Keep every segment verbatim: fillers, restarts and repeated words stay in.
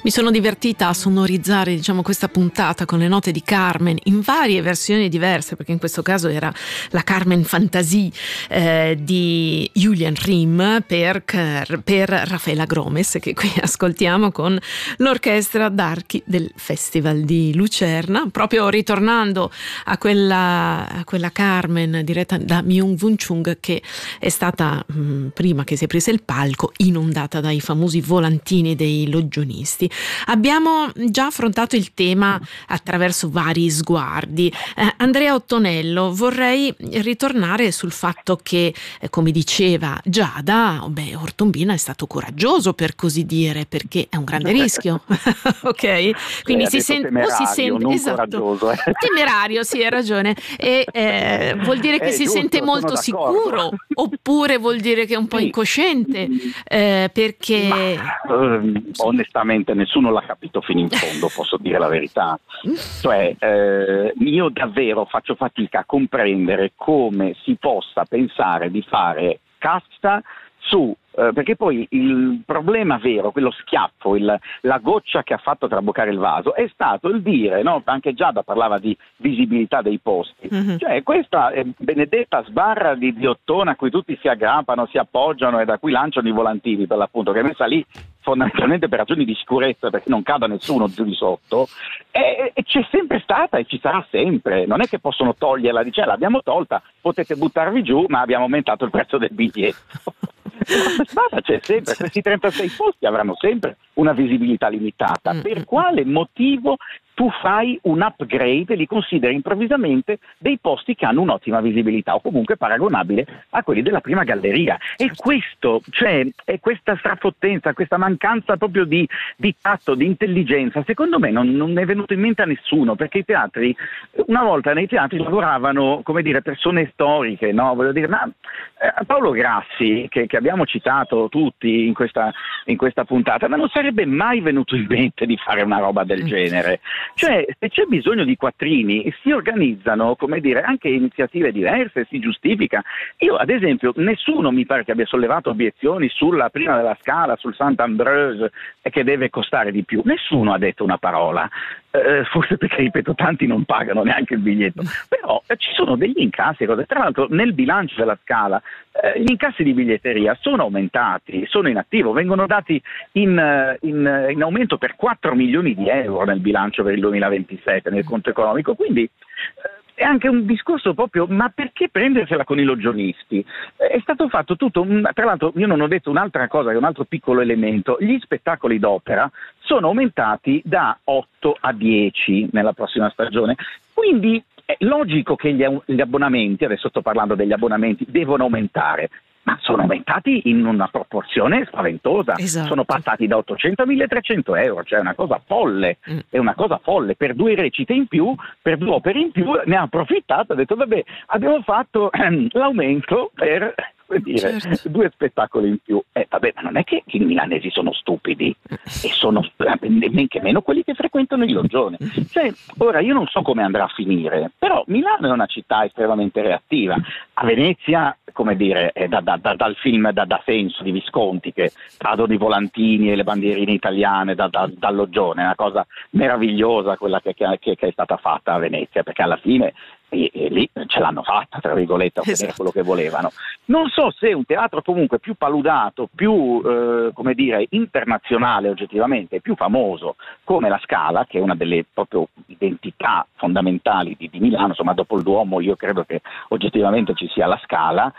Mi sono divertita a sonorizzare, diciamo, questa puntata con le note di Carmen in varie versioni diverse, perché in questo caso era la Carmen Fantasie eh, di Julian Rim per, per Raffaella Gromes, che qui ascoltiamo con l'orchestra d'archi del Festival di Lucerna, proprio ritornando a quella, a quella Carmen diretta da Myung Woo Chung, che è stata mh, prima che si aprisse il palco inondata dai famosi volantini dei loggionisti. Abbiamo già affrontato il tema attraverso vari sguardi. Eh, Andrea Ottonello, vorrei ritornare sul fatto che, eh, come diceva Giada, oh beh, Ortombina è stato coraggioso, per così dire, perché è un grande rischio. Ok? Quindi si, sen- o si sente esatto, eh. temerario, sì, hai ragione. E eh, vuol dire che eh, si giusto, sente molto sicuro, oppure vuol dire che è un po' sì. incosciente, eh, perché Ma, ehm, onestamente nessuno l'ha capito fino in fondo, posso dire la verità. Cioè, eh, io davvero faccio fatica a comprendere come si possa pensare di fare casta su, eh, perché poi il problema vero, quello schiaffo, il, la goccia che ha fatto traboccare il vaso è stato il dire, no? Anche Giada parlava di visibilità dei posti, mm-hmm. cioè questa eh, benedetta sbarra di, di ottona a cui tutti si aggrappano, si appoggiano e da cui lanciano i volantini, per l'appunto, che è messa lì fondamentalmente per ragioni di sicurezza, perché non cada nessuno giù di sotto, e, e c'è sempre stata e ci sarà sempre, non è che possono toglierla, dice l'abbiamo tolta, potete buttarvi giù, ma abbiamo aumentato il prezzo del biglietto. Basta, c'è sempre, questi trentasei posti avranno sempre una visibilità limitata. Per quale motivo tu fai un upgrade e li consideri improvvisamente dei posti che hanno un'ottima visibilità o comunque paragonabile a quelli della prima galleria? E questo, cioè, è questa strafottenza, questa mancanza proprio di, di tatto, di intelligenza, secondo me non, non è venuto in mente a nessuno, perché i teatri, una volta nei teatri lavoravano, come dire, persone storiche, no? Voglio dire, ma eh, Paolo Grassi, che, che abbiamo citato tutti in questa, in questa puntata, ma non sarebbe mai venuto in mente di fare una roba del genere. Cioè, se c'è bisogno di quattrini, si organizzano, come dire, anche iniziative diverse, si giustifica. Io, ad esempio, nessuno mi pare che abbia sollevato obiezioni sulla prima della Scala, sul Saint-Ambroise, e che deve costare di più. Nessuno ha detto una parola. Eh, forse perché, ripeto, tanti non pagano neanche il biglietto, però eh, ci sono degli incassi, cose. Tra l'altro nel bilancio della Scala eh, gli incassi di biglietteria sono aumentati, sono in attivo, vengono dati in, in, in aumento per quattro milioni di euro nel bilancio per il duemilaventisette, nel conto economico, quindi eh, è anche un discorso proprio, ma perché prendersela con i loggionisti? È stato fatto tutto, un, tra l'altro io non ho detto un'altra cosa, che è un altro piccolo elemento, gli spettacoli d'opera sono aumentati da otto a dieci nella prossima stagione, quindi è logico che gli, gli abbonamenti, adesso sto parlando degli abbonamenti, devono aumentare. Ma sono aumentati in una proporzione spaventosa, esatto. Sono passati da ottocento a milletrecento euro, cioè è una cosa folle, mm. è una cosa folle, per due recite in più, per due opere in più, ne ha approfittato, ha detto vabbè, abbiamo fatto ehm, l'aumento per dire, certo. due spettacoli in più, eh, vabbè, ma non è che i milanesi sono stupidi e sono men che meno quelli che frequentano il Loggione, cioè, ora io non so come andrà a finire, però Milano è una città estremamente reattiva. A Venezia, come dire, è da, da, da, dal film da, da Senso di Visconti, che cadono i volantini e le bandierine italiane da, da, dal Loggione, è una cosa meravigliosa quella che, che, che è stata fatta a Venezia, perché alla fine E, e lì ce l'hanno fatta, tra virgolette, a ottenere esatto. quello che volevano. Non so se un teatro comunque più paludato, più eh, come dire internazionale oggettivamente, più famoso come la Scala, che è una delle proprio identità fondamentali di, di Milano, insomma dopo il Duomo io credo che oggettivamente ci sia la Scala.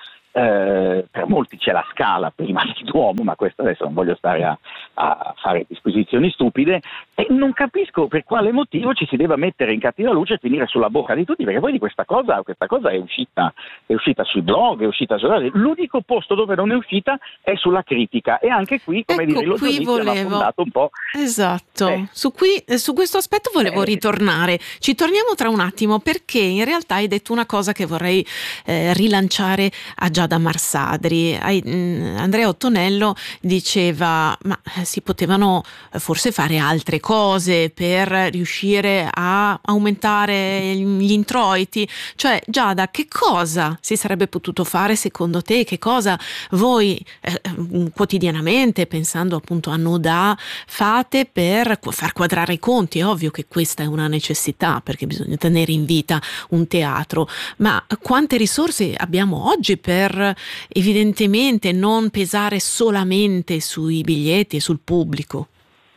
Eh, per molti c'è la Scala prima del Duomo, ma questo adesso non voglio stare a, a fare disquisizioni stupide, e non capisco per quale motivo ci si debba mettere in cattiva luce e finire sulla bocca di tutti, perché poi di questa cosa questa cosa è uscita è uscita sui blog, è uscita su... l'unico posto dove non è uscita è sulla critica, e anche qui, come ecco, dire, lo qui volevo un po'. Esatto, eh. su, qui, su questo aspetto volevo eh. ritornare, ci torniamo tra un attimo, perché in realtà hai detto una cosa che vorrei eh, rilanciare a Giada Marsadri. Andrea Ottonello diceva ma si potevano forse fare altre cose per riuscire a aumentare gli introiti, cioè Giada, che cosa si sarebbe potuto fare secondo te, che cosa voi eh, quotidianamente, pensando appunto a Nodà, fate per per far quadrare i conti. È ovvio che questa è una necessità, perché bisogna tenere in vita un teatro, ma quante risorse abbiamo oggi per evidentemente non pesare solamente sui biglietti e sul pubblico?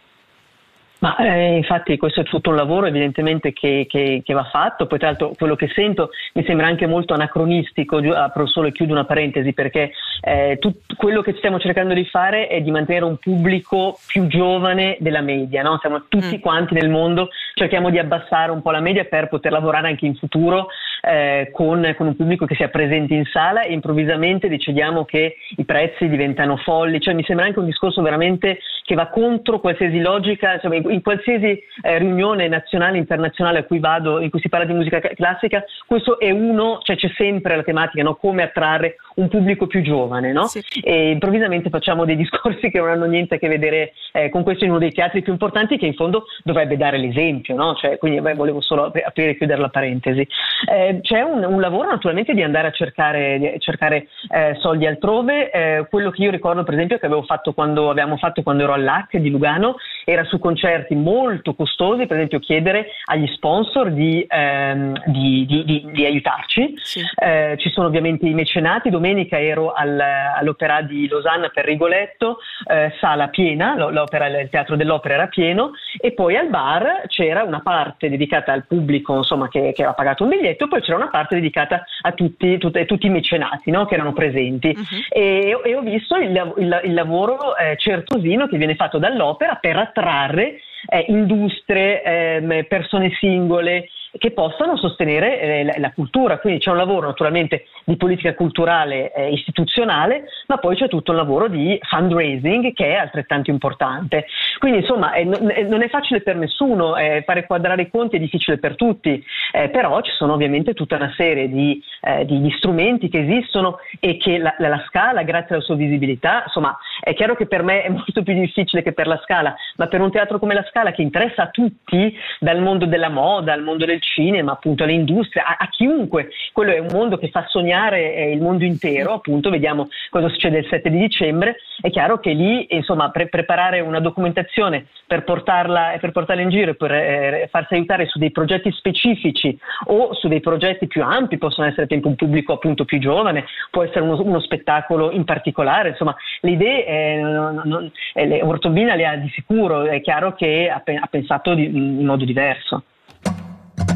Ma eh, infatti questo è tutto un lavoro evidentemente che, che, che va fatto. Poi tra l'altro quello che sento mi sembra anche molto anacronistico, apro solo e chiudo una parentesi, perché eh, tut, quello che stiamo cercando di fare è di mantenere un pubblico più giovane della media, no? Siamo tutti mm. quanti nel mondo, cerchiamo di abbassare un po' la media per poter lavorare anche in futuro eh, con, con un pubblico che sia presente in sala, e improvvisamente decidiamo che i prezzi diventano folli. Cioè mi sembra anche un discorso veramente che va contro qualsiasi logica, insomma, in qualsiasi eh, riunione nazionale e internazionale a cui vado, in cui si parla di musica classica, questo è uno, cioè c'è sempre la tematica, no? Come attrarre un pubblico più giovane, no? Sì. E improvvisamente facciamo dei discorsi che non hanno niente a che vedere eh, con questo in uno dei teatri più importanti, che in fondo dovrebbe dare l'esempio, no? Cioè, quindi beh, volevo solo aprire e chiudere la parentesi. Eh, c'è un, un lavoro naturalmente di andare a cercare, di cercare eh, soldi altrove. Eh, quello che io ricordo per esempio che avevo fatto quando avevamo fatto quando ero all'A C di Lugano era su concerti molto costosi, per esempio chiedere agli sponsor di, ehm, di, di, di, di aiutarci. Sì. Eh, ci sono ovviamente i mecenati. Domenica ero al, all'Opera di Losanna per Rigoletto, eh, sala piena, l'opera, il teatro dell'opera era pieno, e poi al bar c'era una parte dedicata al pubblico, insomma, che, che aveva pagato un biglietto, e poi c'era una parte dedicata a tutti, tutti, tutti i mecenati, no? Che erano presenti. Uh-huh. e, e ho visto il, il, il lavoro eh, certosino che viene fatto dall'opera per attrarre Eh, industrie, eh, persone singole che possano sostenere eh, la, la cultura. Quindi c'è un lavoro naturalmente di politica culturale eh, istituzionale, ma poi c'è tutto un lavoro di fundraising che è altrettanto importante. Quindi insomma eh, non è facile per nessuno, eh, fare quadrare i conti è difficile per tutti, eh, però ci sono ovviamente tutta una serie di, eh, di, di strumenti che esistono, e che la, la Scala, grazie alla sua visibilità, insomma è chiaro che per me è molto più difficile che per la Scala, ma per un teatro come la Scala, che interessa a tutti, dal mondo della moda al mondo del cinema, appunto alle industrie, a, a chiunque, quello è un mondo che fa sognare eh, il mondo intero. Appunto vediamo cosa succede il sette di dicembre. È chiaro che lì insomma pre- preparare una documentazione per portarla, per portarla in giro, per eh, farsi aiutare su dei progetti specifici o su dei progetti più ampi, possono essere per un pubblico appunto più giovane, può essere uno, uno spettacolo in particolare, insomma le idee eh, non, non, eh, Ortobina le ha di sicuro. È chiaro che ha, pe- ha pensato di, in modo diverso.